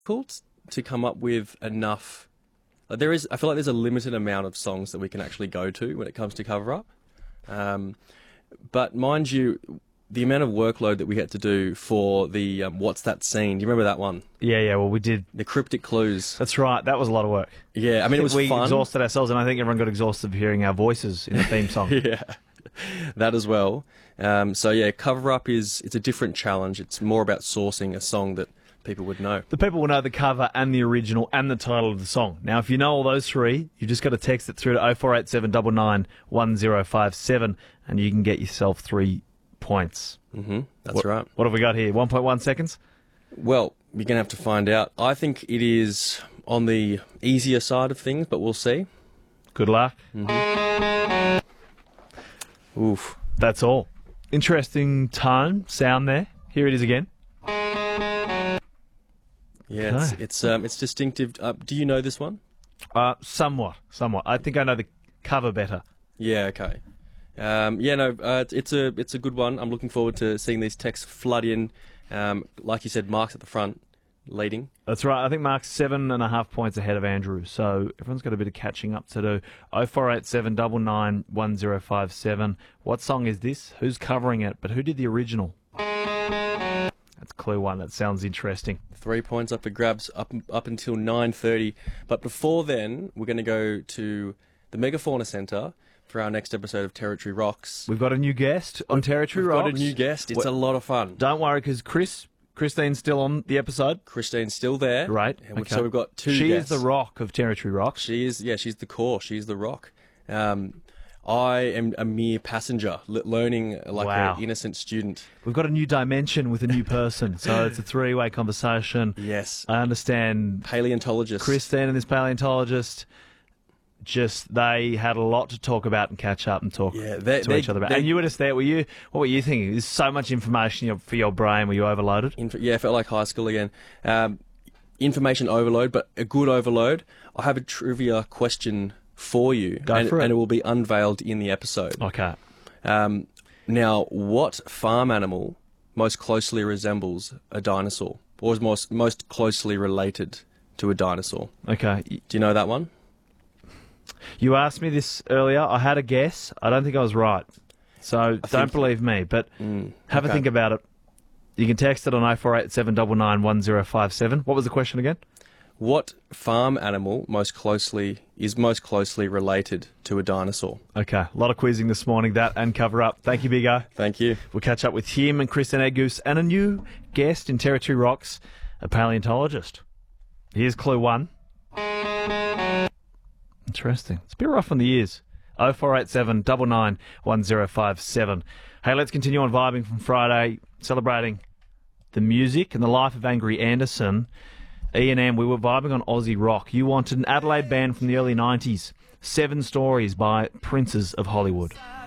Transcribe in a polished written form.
difficult to come up with enough. I feel like there's a limited amount of songs that we can actually go to when it comes to cover up. But mind you, the amount of workload that we had to do for the What's That Scene? Do you remember that one? Yeah. Well, we did. The cryptic clues. That's right. That was a lot of work. Yeah, I mean, it was we fun. exhausted ourselves, and I think everyone got exhausted of hearing our voices in the theme song. Yeah, that as well. So yeah, cover up it's a different challenge. It's more about sourcing a song that people would know. The people will know the cover and the original and the title of the song. Now, if you know all those three, you just got to text it through to 0487 99 1057 and you can get yourself 3 points. That's right. What have we got here? 1.1 seconds? Well, you're going to have to find out. I think it is on the easier side of things, but we'll see. Good luck. Oof. That's all. Interesting tone, sound there. Here it is again. Yeah, Okay. it's distinctive. Do you know this one? Somewhat. I think I know the cover better. Yeah, okay. It's a good one. I'm looking forward to seeing these texts flood in. Like you said, Mark's at the front, leading. That's right. I think Mark's 7.5 points ahead of Andrew, so everyone's got a bit of catching up to do. 0487 99 1057. What song is this? Who's covering it? But who did the original? That's clue one. That sounds interesting. 3 points up for grabs up until 9:30. But before then, we're going to go to the Megafauna Centre for our next episode of Territory Rocks. We've got a new guest on Territory Rocks. We've got a new guest. It's a lot of fun. Don't worry, because Christine's still on the episode. Christine's still there. Right. Okay. So we've got two She guests. is the rock of Territory Rocks. She's the core. She's the rock. I am a mere passenger, learning like an innocent student. We've got a new dimension with a new person, so it's a three-way conversation. Yes. I understand. Paleontologist. Christine and this paleontologist, they had a lot to talk about and catch up and talk to each other about. And you were just there. What were you thinking? There's so much information for your brain. Were you overloaded? Yeah, I felt like high school again. Information overload, but a good overload. I have a trivia question for you. Go for it. And it will be unveiled in the episode. Okay. Now, what farm animal most closely resembles a dinosaur? Or is most closely related to a dinosaur? Okay. Do you know that one? You asked me this earlier. I had a guess. I don't think I was right. So don't believe me, but have a think about it. You can text it on 0487 99 1057. What was the question again? What farm animal most closely related to a dinosaur? Okay, a lot of quizzing this morning, that and cover up. Thank you, Big O. Thank you. We'll catch up with him and Chris and Ed Goose and a new guest in Territory Rocks, a paleontologist. Here's clue one. Interesting. It's a bit rough on the ears. 0487 99 1057. Hey, let's continue on vibing from Friday, celebrating the music and the life of Angry Anderson. E&M, we were vibing on Aussie rock. You wanted an Adelaide band from the early 90s. 7 Stories by Princes of Hollywood.